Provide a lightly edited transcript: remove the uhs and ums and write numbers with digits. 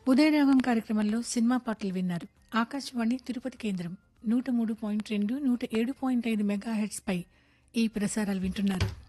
ఉదయరాగం కార్యక్రమంలో సినిమా పాటలు విన్నారు. ఆకాశవాణి తిరుపతి కేంద్రం 103.2, 107.5 మెగాహెర్ట్జ్ పై ఈ ప్రసారాలు వింటున్నారు.